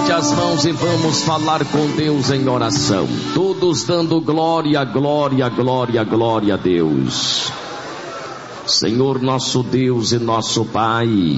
levante as mãos e vamos falar com Deus em oração. Todos dando glória, glória, glória, glória a Deus. Senhor nosso Deus e nosso Pai,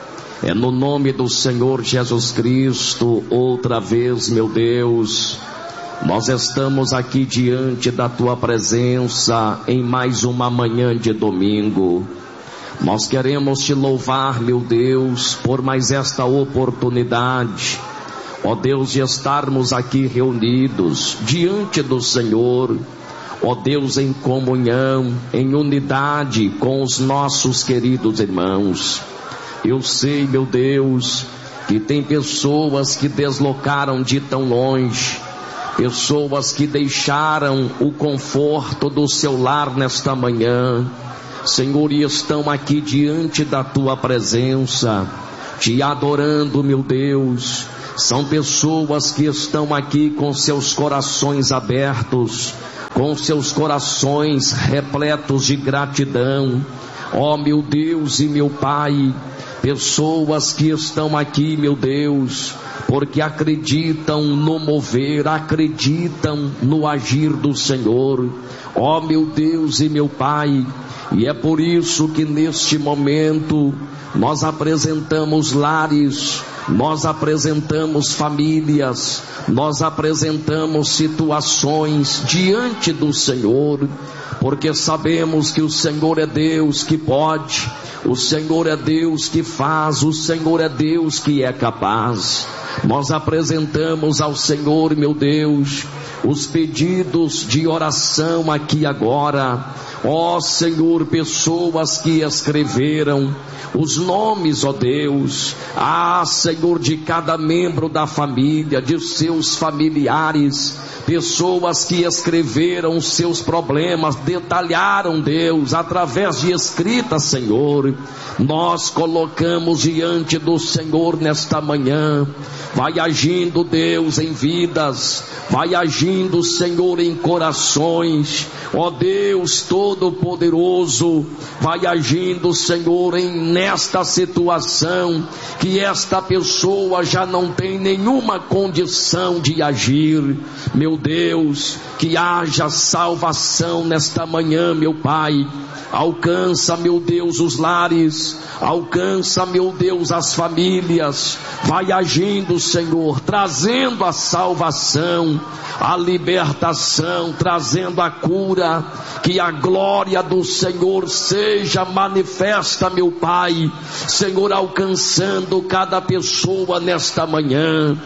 é no nome do Senhor Jesus Cristo, outra vez, meu Deus, nós estamos aqui diante da Tua presença em mais uma manhã de domingo. Nós queremos Te louvar, meu Deus, por mais esta oportunidade, ó Deus, de estarmos aqui reunidos diante do Senhor, ó Deus, em comunhão, em unidade com os nossos queridos irmãos. Eu sei, meu Deus, que tem pessoas que deslocaram de tão longe, pessoas que deixaram o conforto do seu lar nesta manhã, Senhor, e estão aqui diante da Tua presença, Te adorando, meu Deus. São pessoas que estão aqui com seus corações abertos, com seus corações repletos de gratidão, ó meu Deus e meu Pai. Pessoas que estão aqui, meu Deus, porque acreditam no mover, acreditam no agir do Senhor, ó meu Deus e meu Pai. E é por isso que neste momento nós apresentamos lares, nós apresentamos famílias, nós apresentamos situações diante do Senhor, porque sabemos que o Senhor é Deus que pode, o Senhor é Deus que faz, o Senhor é Deus que é capaz. Nós apresentamos ao Senhor, meu Deus, os pedidos de oração aqui agora. Ó Senhor, pessoas que escreveram os nomes, ó Deus, Senhor, de cada membro da família, de seus familiares, pessoas que escreveram seus problemas, detalharam, Deus, através de escrita, Senhor. Nós colocamos diante do Senhor nesta manhã. Vai agindo, Deus, em vidas, vai agindo, Senhor, em corações, ó Deus Todo-Poderoso, vai agindo, Senhor, nesta situação, que esta pessoa já não tem nenhuma condição de agir, meu Deus, que haja salvação nesta manhã, meu Pai. Alcança, meu Deus, os lares, alcança, meu Deus, as famílias, vai agindo, Senhor, trazendo a salvação, a libertação, trazendo a cura, que a glória do Senhor seja manifesta, meu Pai, Senhor, alcançando cada pessoa nesta manhã.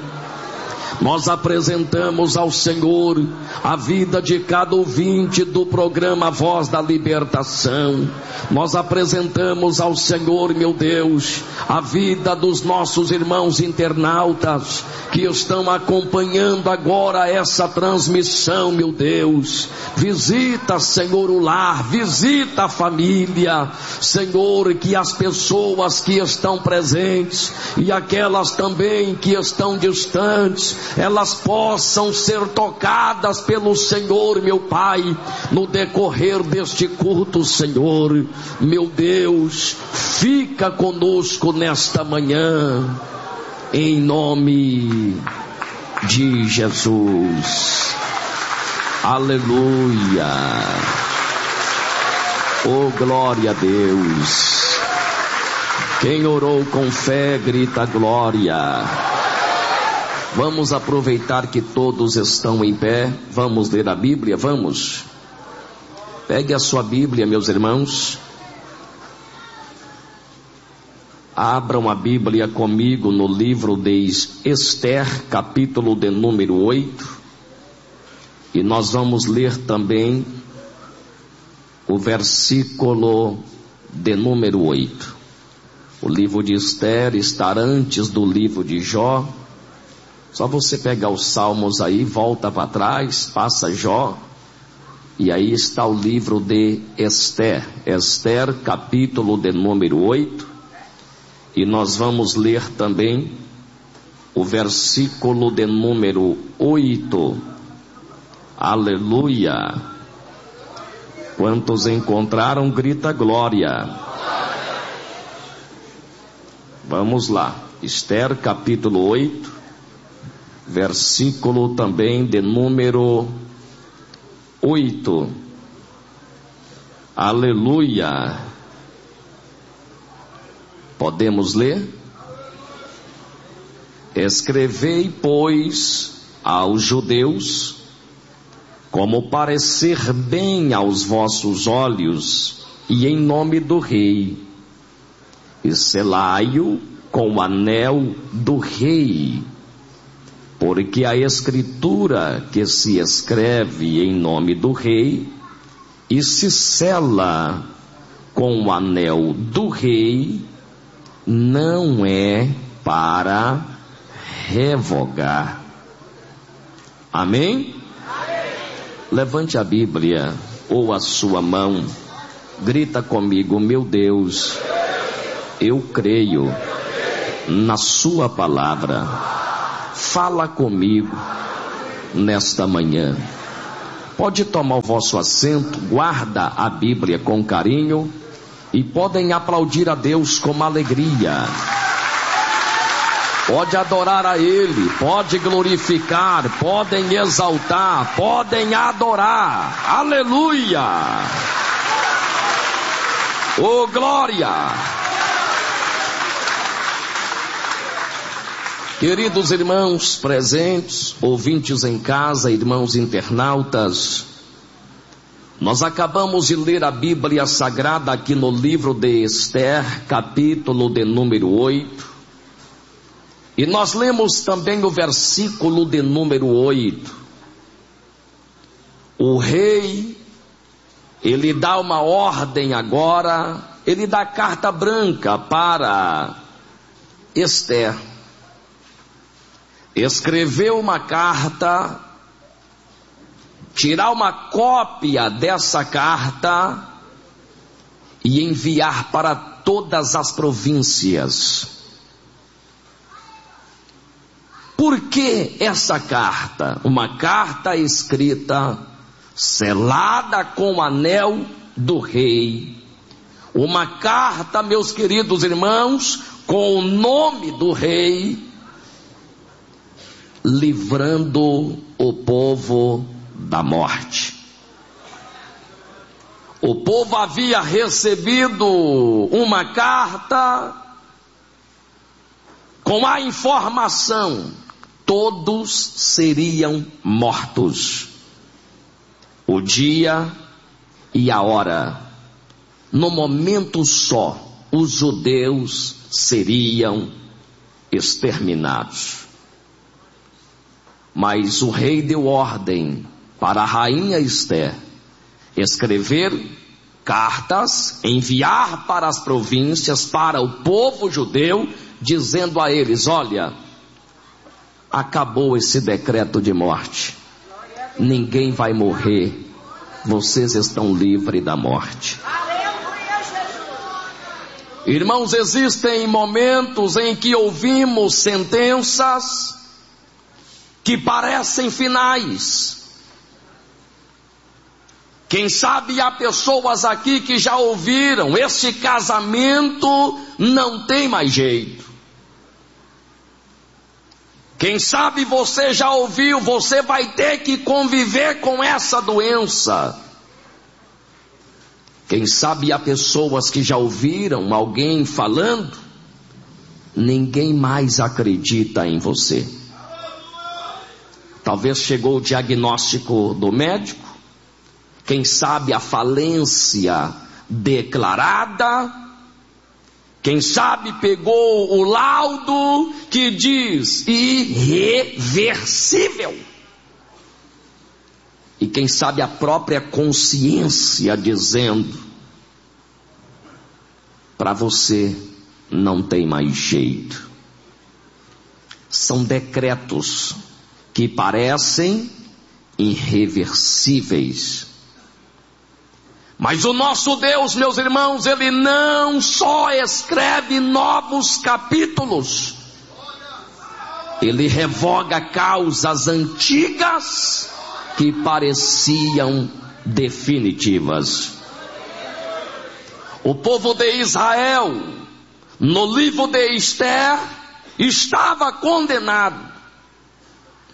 Nós apresentamos ao Senhor a vida de cada ouvinte do programa Voz da Libertação. Nós apresentamos ao Senhor, meu Deus, a vida dos nossos irmãos internautas que estão acompanhando agora essa transmissão, meu Deus. Visita, Senhor, o lar, visita a família, Senhor, que as pessoas que estão presentes e aquelas também que estão distantes, elas possam ser tocadas pelo Senhor, meu Pai, no decorrer deste culto, Senhor. Meu Deus, fica conosco nesta manhã, em nome de Jesus. Aleluia. Oh, glória a Deus. Quem orou com fé, grita glória. Vamos aproveitar que todos estão em pé, vamos ler a Bíblia, vamos. Pegue a sua Bíblia, meus irmãos. Abram a Bíblia comigo no livro de Esther, capítulo de número 8. E nós vamos ler também o versículo de número 8. O livro de Esther está antes do livro de Jó. Só você pegar os salmos aí, volta para trás, passa Jó, e aí está o livro de Esther. Esther, capítulo de número 8, e nós vamos ler também o versículo de número 8. Aleluia. Quantos encontraram, grita glória. Vamos lá, Esther, capítulo 8. versículo também de número 8. Aleluia. Podemos ler? Escrevei, pois, aos judeus, como parecer bem aos vossos olhos, e em nome do rei, e selai-o com o anel do rei, porque a escritura que se escreve em nome do rei e se sela com o anel do rei não é para revogar. Amém? Levante a Bíblia ou a sua mão, grita comigo: meu Deus, eu creio na sua palavra. Fala comigo nesta manhã. Pode tomar o vosso assento, guarda a Bíblia com carinho e podem aplaudir a Deus com alegria. Pode adorar a Ele, pode glorificar, podem exaltar, podem adorar. Aleluia! Oh, glória! Queridos irmãos presentes, ouvintes em casa, irmãos internautas, nós acabamos de ler a Bíblia Sagrada aqui no livro de Esther, capítulo de número 8, e nós lemos também o versículo de número 8. O rei, ele dá uma ordem agora, ele dá carta branca para Esther. Escrever uma carta, tirar uma cópia dessa carta e enviar para todas as províncias. Por que essa carta? Uma carta escrita, selada com o anel do rei. Uma carta, meus queridos irmãos, com o nome do rei, livrando o povo da morte. O povo havia recebido uma carta com a informação: todos seriam mortos. O dia e a hora, no momento só, os judeus seriam exterminados. Mas o rei deu ordem para a rainha Esther escrever cartas, enviar para as províncias, para o povo judeu, dizendo a eles: olha, acabou esse decreto de morte, ninguém vai morrer, vocês estão livres da morte. Irmãos, existem momentos em que ouvimos sentenças que parecem finais. Quem sabe há pessoas aqui que já ouviram: este casamento não tem mais jeito. Quem sabe você já ouviu: você vai ter que conviver com essa doença. Quem sabe há pessoas que já ouviram alguém falando: ninguém mais acredita em você. Talvez chegou o diagnóstico do médico, quem sabe a falência declarada, quem sabe pegou o laudo que diz irreversível, e quem sabe a própria consciência dizendo: para você não tem mais jeito. São decretos que parecem irreversíveis. Mas o nosso Deus, meus irmãos, Ele não só escreve novos capítulos, Ele revoga causas antigas que pareciam definitivas. O povo de Israel, no livro de Esther, estava condenado.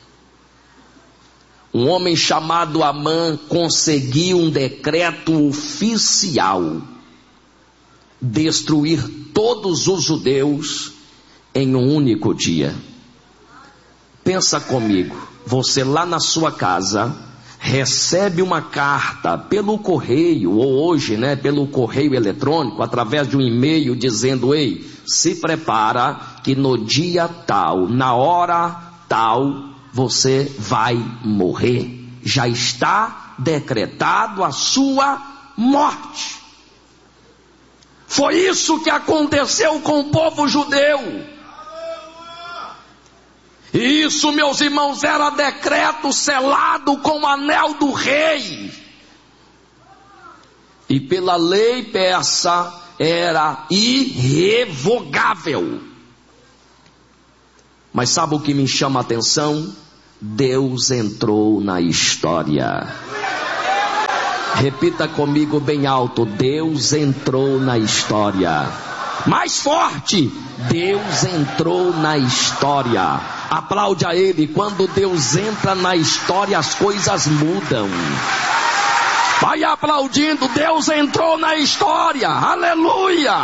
um homem chamado Amã conseguiu um decreto oficial: destruir todos os judeus em um único dia. Pensa comigo, você lá na sua casa recebe uma carta pelo correio, ou hoje, pelo correio eletrônico, através de um e-mail dizendo: ei, se prepara que no dia tal, na hora tal, você vai morrer. Já está decretado a sua morte. Foi isso que aconteceu com o povo judeu. E isso, meus irmãos, era decreto selado com o anel do rei. E pela lei persa era irrevogável. Mas sabe o que me chama a atenção? Deus entrou na história. Repita comigo bem alto: Deus entrou na história. Mais forte: Deus entrou na história. Aplaude a Ele. Quando Deus entra na história, as coisas mudam. Vai aplaudindo. Deus entrou na história. Aleluia.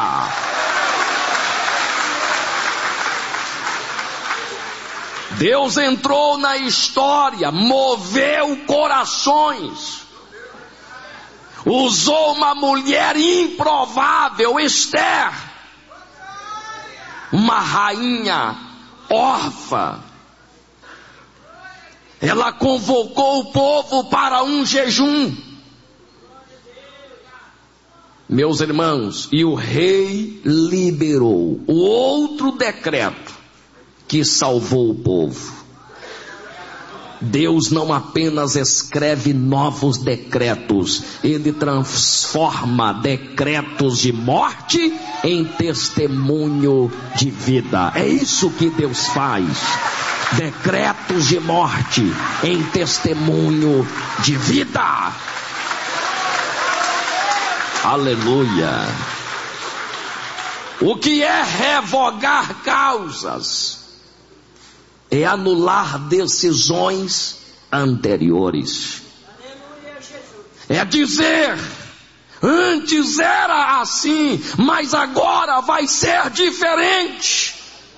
Deus entrou na história, moveu corações, usou uma mulher improvável, Esther, uma rainha órfã. Ela convocou o povo para um jejum, meus irmãos, e o rei liberou o outro decreto que salvou o povo. Deus não apenas escreve novos decretos, Ele transforma decretos de morte em testemunho de vida. É isso que Deus faz. Decretos de morte em testemunho de vida. Aleluia. O que é revogar causas? É anular decisões anteriores. É dizer: antes era assim, mas agora vai ser diferente.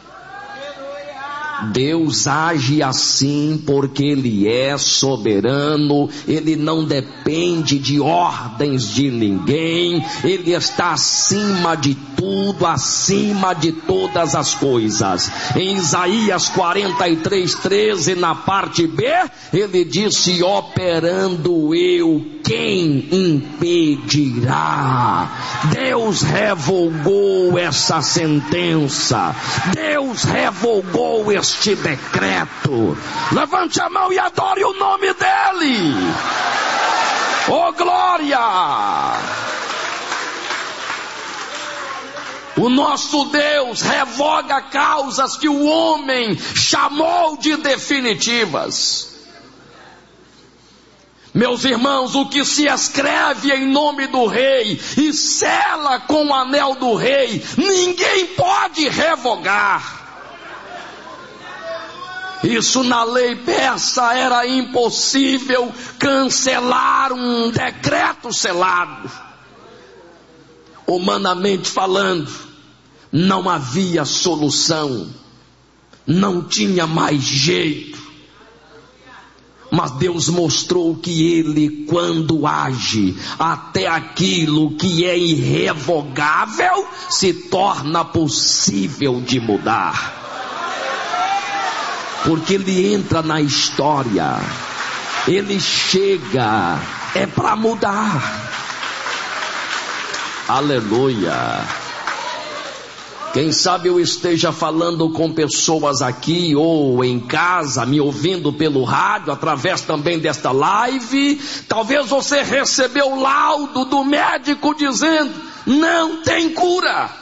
Deus age assim porque Ele é soberano, Ele não depende de ordens de ninguém, Ele está acima de tudo, acima de todas as coisas. Em Isaías 43:13, na parte B, Ele disse: operando eu, quem impedirá? Deus revogou essa sentença, Deus revogou este decreto. Levante a mão e adore o nome dele. Oh, glória! O nosso Deus revoga causas que o homem chamou de definitivas. Meus irmãos, o que se escreve em nome do rei e sela com o anel do rei, ninguém pode revogar. Isso na lei persa era impossível cancelar um decreto selado. Humanamente falando, não havia solução, não tinha mais jeito. Mas Deus mostrou que Ele, quando age, até aquilo que é irrevogável se torna possível de mudar. Porque Ele entra na história, Ele chega, é para mudar. Aleluia. Quem sabe eu esteja falando com pessoas aqui ou em casa, me ouvindo pelo rádio, através também desta live. Talvez você recebeu o laudo do médico dizendo: não tem cura.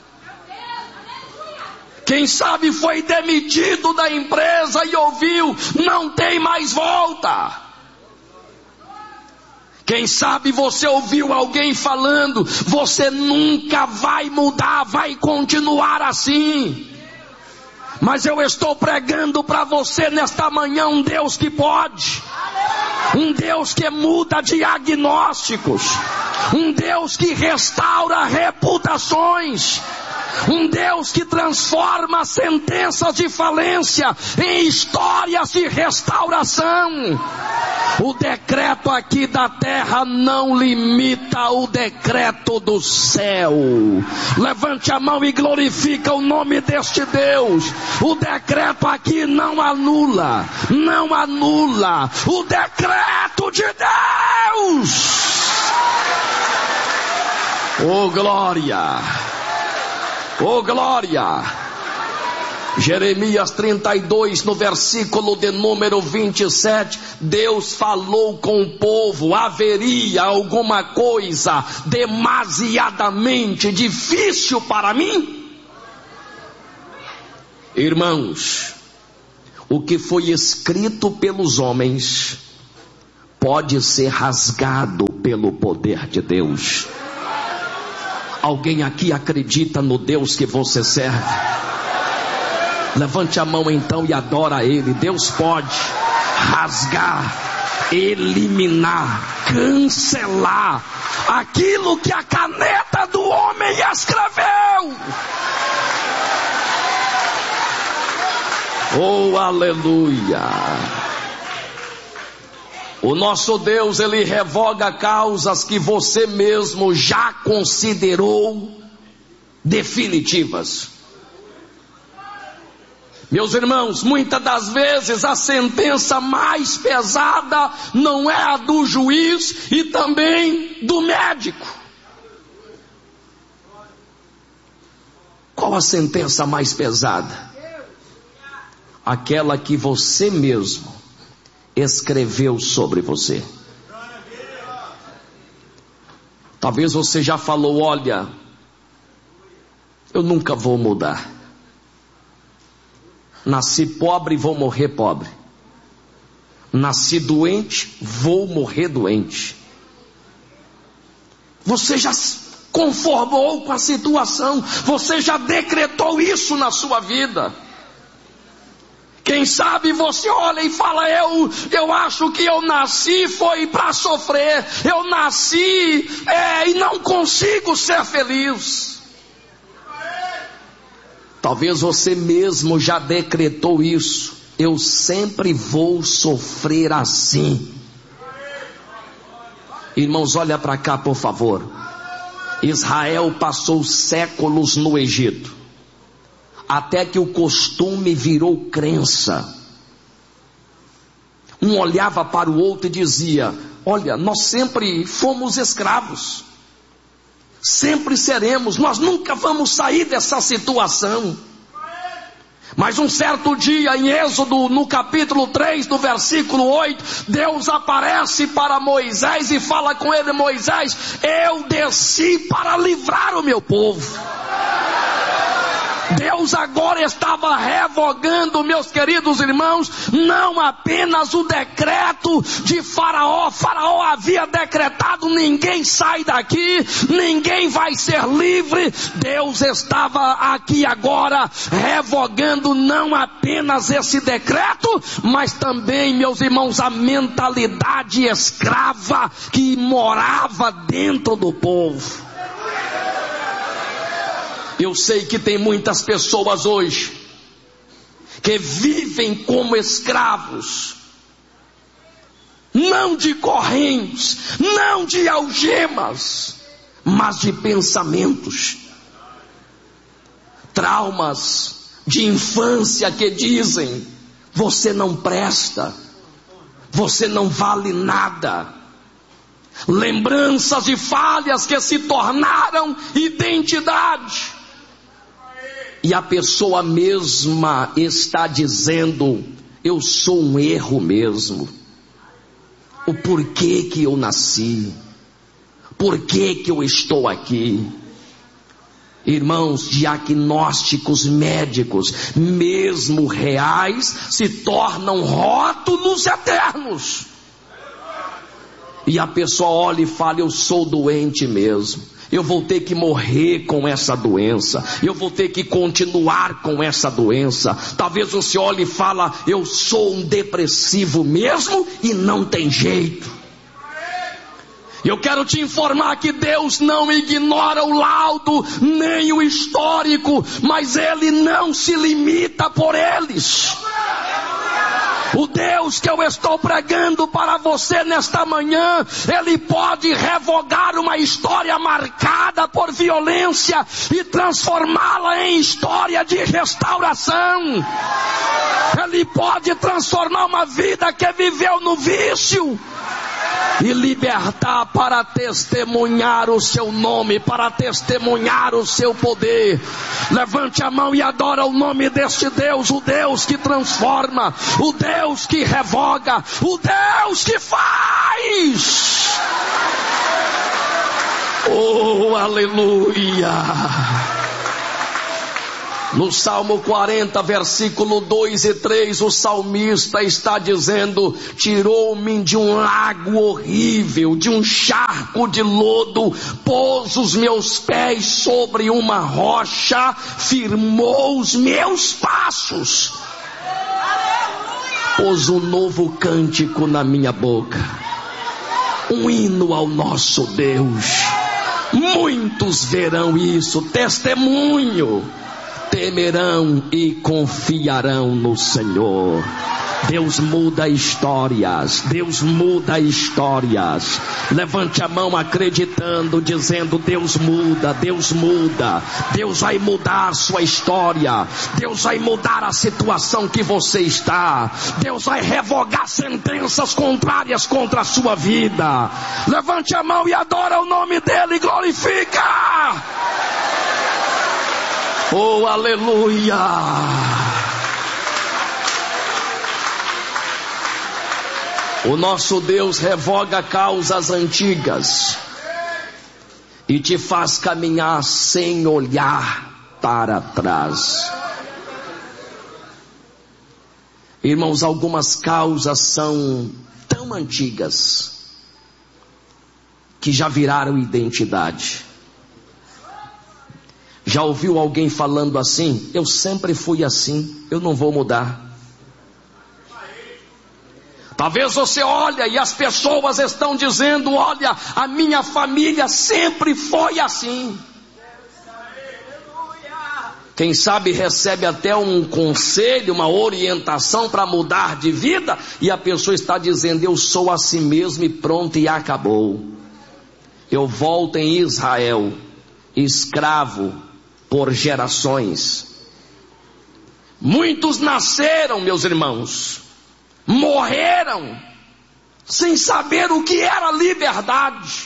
Quem sabe foi demitido da empresa e ouviu: não tem mais volta. Quem sabe você ouviu alguém falando: você nunca vai mudar, vai continuar assim. Mas eu estou pregando para você nesta manhã um Deus que pode. um Deus que muda diagnósticos, um Deus que restaura reputações, um Deus que transforma sentenças de falência em histórias de restauração. O decreto aqui da terra não limita o decreto do céu. Levante a mão e glorifica o nome deste Deus. O decreto aqui não anula o decreto de Deus. Oh glória! Oh glória! Jeremias 32, no versículo de número 27, Deus falou com o povo: haveria alguma coisa demasiadamente difícil para mim? Irmãos, o que foi escrito pelos homens pode ser rasgado pelo poder de Deus. Alguém aqui acredita no Deus que você serve? Levante a mão então e adora a Ele. Deus pode rasgar, eliminar, cancelar aquilo que a caneta do homem escreveu. Oh, aleluia! O nosso Deus, Ele revoga causas que você mesmo já considerou definitivas. Meus irmãos, muitas das vezes a sentença mais pesada não é a do juiz e também do médico. Qual a sentença mais pesada? Aquela que você mesmo escreveu sobre você. Talvez você já falou: olha, eu nunca vou mudar. Nasci pobre, vou morrer pobre. Nasci doente, vou morrer doente. Você já se conformou com a situação, você já decretou isso na sua vida. Quem sabe você olha e fala: eu acho que eu nasci foi para sofrer. Eu nasci e não consigo ser feliz. Talvez você mesmo já decretou isso: eu sempre vou sofrer assim. Irmãos, olha para cá por favor. Israel passou séculos no Egito, até que o costume virou crença. Um olhava para o outro e dizia: olha, nós sempre fomos escravos, sempre seremos, nós nunca vamos sair dessa situação. Mas um certo dia, em Êxodo, no capítulo 3, do versículo 8, Deus aparece para Moisés e fala com ele: Moisés, eu desci para livrar o meu povo. Deus agora estava revogando, meus queridos irmãos, não apenas o decreto de Faraó. Faraó havia decretado: ninguém sai daqui, ninguém vai ser livre. Deus estava aqui agora revogando não apenas esse decreto, mas também, meus irmãos, a mentalidade escrava que morava dentro do povo. Eu sei que tem muitas pessoas hoje que vivem como escravos, não de correntes, não de algemas, mas de pensamentos, traumas de infância que dizem: você não presta, você não vale nada. Lembranças de falhas que se tornaram identidade. E a pessoa mesma está dizendo: eu sou um erro mesmo. O porquê que eu nasci? Por que que eu estou aqui? Irmãos, diagnósticos médicos, mesmo reais, se tornam rótulos eternos. E a pessoa olha e fala: eu sou doente mesmo, Eu vou ter que morrer com essa doença. Eu vou ter que continuar com essa doença. Talvez você olhe e fala: eu sou um depressivo mesmo e não tem jeito. Eu quero te informar que Deus não ignora o laudo, nem o histórico, mas Ele não se limita por eles. O Deus que eu estou pregando para você nesta manhã, Ele pode revogar uma história marcada por violência e transformá-la em história de restauração. Ele pode transformar uma vida que viveu no vício e libertar para testemunhar o seu nome, para testemunhar o seu poder. Levante a mão e adora o nome deste Deus, o Deus que transforma, o Deus que revoga, o Deus que faz. Oh, aleluia! No Salmo 40, versículo 2 e 3, o salmista está dizendo: tirou-me de um lago horrível, de um charco de lodo, pôs os meus pés sobre uma rocha, firmou os meus passos, pôs um novo cântico na minha boca, um hino ao nosso Deus. Muitos verão isso, testemunho, temerão e confiarão no Senhor. Deus muda histórias, Deus muda histórias. Levante a mão acreditando, dizendo: Deus muda, Deus muda. Deus vai mudar sua história, Deus vai mudar a situação que você está, Deus vai revogar sentenças contrárias contra a sua vida. Levante a mão e adora o nome dele, glorifica. Oh, aleluia! O nosso Deus revoga causas antigas e te faz caminhar sem olhar para trás. Irmãos, algumas causas são tão antigas que já viraram identidade. Já ouviu alguém falando assim? Eu sempre fui assim, eu não vou mudar. Talvez você olha e as pessoas estão dizendo: olha, a minha família sempre foi assim. Quem sabe recebe até um conselho, uma orientação para mudar de vida, e a pessoa está dizendo: eu sou assim mesmo e pronto, e acabou. Eu volto em Israel, escravo por gerações. Muitos nasceram, meus irmãos, morreram sem saber o que era liberdade,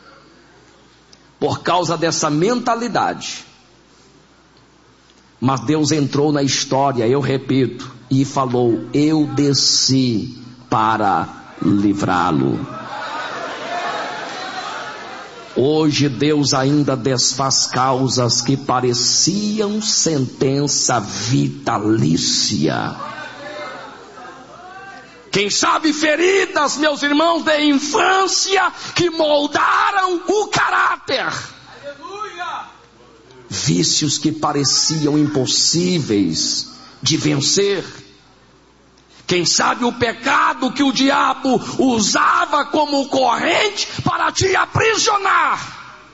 por causa dessa mentalidade. Mas Deus entrou na história, eu repito, e falou: eu desci para livrá-lo. Hoje Deus ainda desfaz causas que pareciam sentença vitalícia. Quem sabe feridas, meus irmãos, de infância que moldaram o caráter. Vícios que pareciam impossíveis de vencer. Quem sabe o pecado que o diabo usava como corrente para te aprisionar.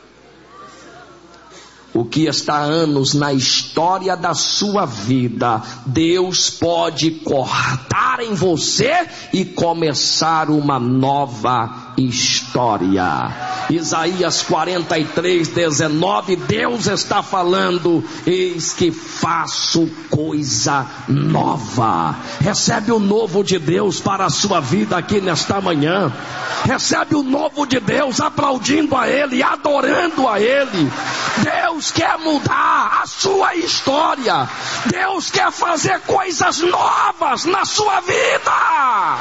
O que está há anos na história da sua vida, Deus pode cortar em você e começar uma nova história. Isaías 43:19, Deus está falando: eis que faço coisa nova. Recebe o novo de Deus para a sua vida aqui nesta manhã. Recebe o novo de Deus, aplaudindo a Ele, adorando a Ele. Deus quer mudar a sua história. Deus quer fazer coisas novas na sua vida.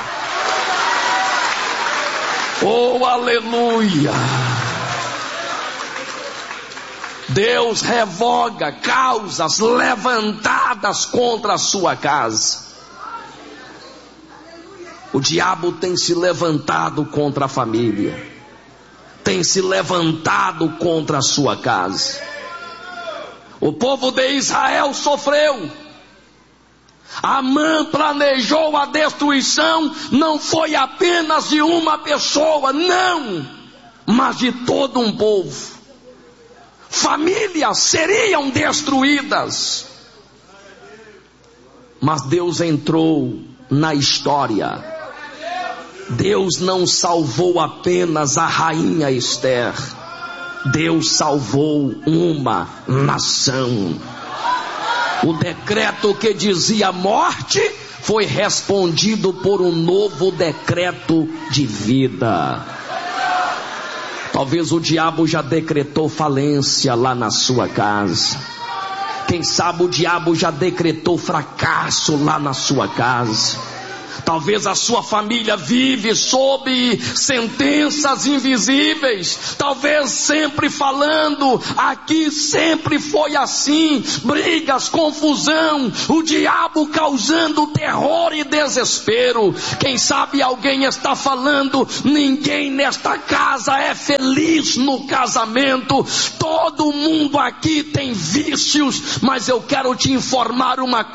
Oh, aleluia! Deus revoga causas levantadas contra a sua casa. O diabo tem se levantado contra a família, tem se levantado contra a sua casa. O povo de Israel sofreu. Amã planejou a destruição, não foi apenas de uma pessoa, não, mas de todo um povo. Famílias seriam destruídas. Mas Deus entrou na história. Deus não salvou apenas a rainha Esther. Deus salvou uma nação. O decreto que dizia morte foi respondido por um novo decreto de vida. Talvez o diabo já decretou falência lá na sua casa. Quem sabe o diabo já decretou fracasso lá na sua casa. Talvez a sua família vive sob sentenças invisíveis. Talvez sempre falando, aqui sempre foi assim. Brigas, confusão, o diabo causando terror e desespero. Quem sabe alguém está falando, ninguém nesta casa é feliz no casamento. Todo mundo aqui tem vícios, mas eu quero te informar uma coisa.